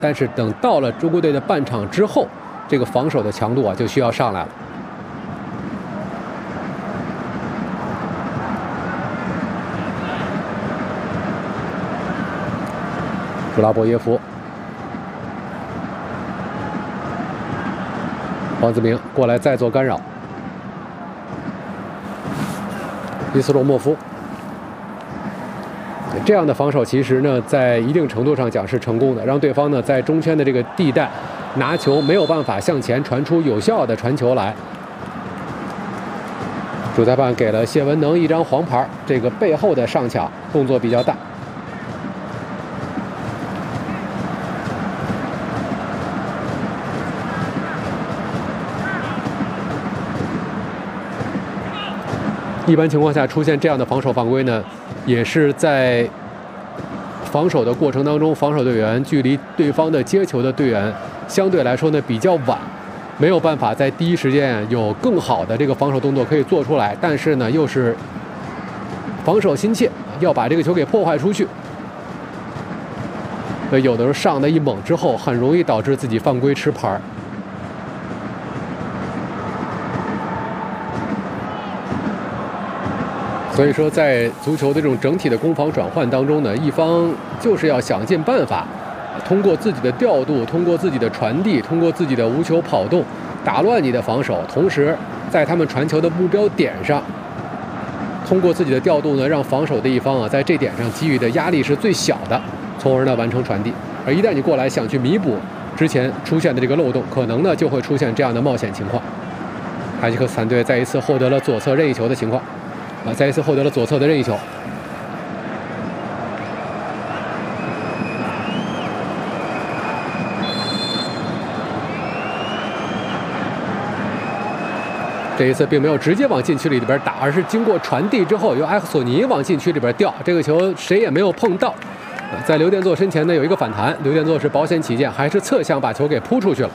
但是等到了中国队的半场之后，这个防守的强度啊就需要上来了。朱拉博耶夫。 王子明过来再做干扰，伊斯洛莫夫这样的防守其实呢，在一定程度上讲是成功的，让对方呢在中圈的这个地带拿球没有办法向前传出有效的传球来。主裁判给了谢文能一张黄牌，这个背后的上抢动作比较大。 一般情况下出现这样的防守犯规呢，也是在防守的过程当中，防守队员距离对方的接球的队员相对来说呢比较晚，没有办法在第一时间有更好的这个防守动作可以做出来，但是呢又是防守心切，要把这个球给破坏出去。所以有的时候上的一猛之后，很容易导致自己犯规吃牌。 所以说，在足球的这种整体的攻防转换当中呢，一方就是要想尽办法，通过自己的调度，通过自己的传递，通过自己的无球跑动，打乱你的防守，同时在他们传球的目标点上，通过自己的调度呢，让防守的一方啊，在这点上给予的压力是最小的，从而呢完成传递。而一旦你过来想去弥补之前出现的这个漏洞，可能呢就会出现这样的冒险情况。塔吉克斯坦队再一次获得了左侧任意球的情况。 再一次获得了左侧的任意球。这一次并没有直接往禁区里边打，而是经过传递之后，由埃克索尼往禁区里边吊。这个球谁也没有碰到。在刘殿座身前呢有一个反弹，刘殿座是保险起见，还是侧向把球给扑出去了。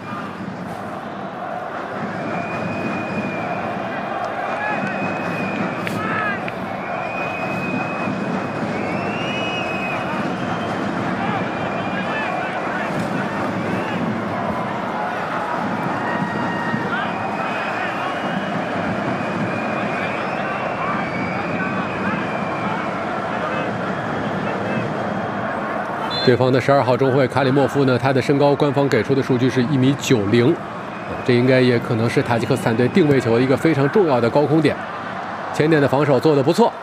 对方的12号中卫卡里莫夫呢，他的身高官方给出的数据是1.90米，这应该也可能是塔吉克斯坦队定位球一个非常重要的高空点。前点的防守做得不错。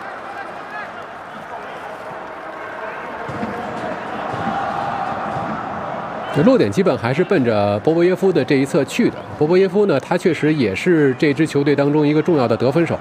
这落点基本还是奔着波波耶夫的这一侧去的。波波耶夫呢，他确实也是这支球队当中一个重要的得分手。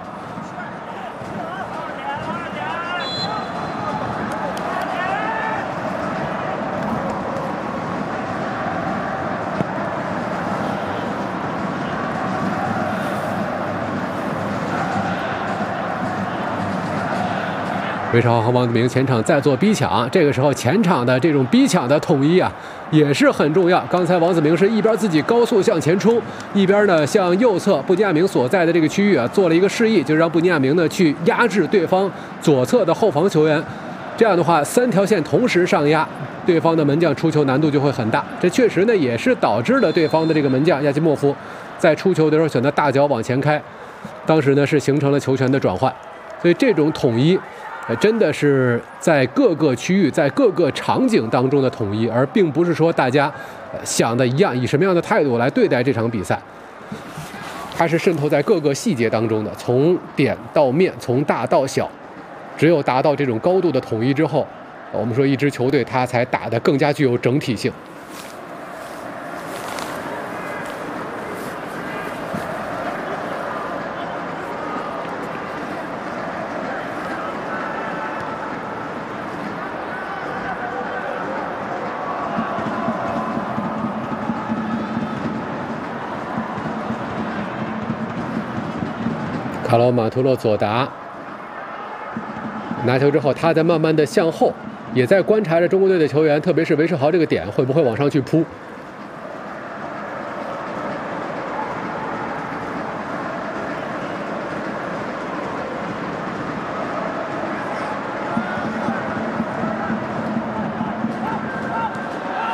韦少和王子明前场再做逼抢，这个时候前场的这种逼抢的统一啊，也是很重要。刚才王子明是一边自己高速向前冲，一边呢向右侧布尼亚明所在的这个区域啊做了一个示意，就让布尼亚明呢去压制对方左侧的后防球员。这样的话，3条线同时上压，对方的门将出球难度就会很大。这确实呢也是导致了对方的这个门将亚基莫夫在出球的时候选择大脚往前开，当时呢是形成了球权的转换。所以这种统一。 真的是在各个区域、在各个场景当中的统一，而并不是说大家想的一样，以什么样的态度来对待这场比赛。它是渗透在各个细节当中的，从点到面，从大到小，只有达到这种高度的统一之后，我们说一支球队它才打得更加具有整体性。 卡罗马图洛佐达拿球之后，他在慢慢的向后，也在观察着中国队的球员，特别是韦世豪这个点会不会往上去扑。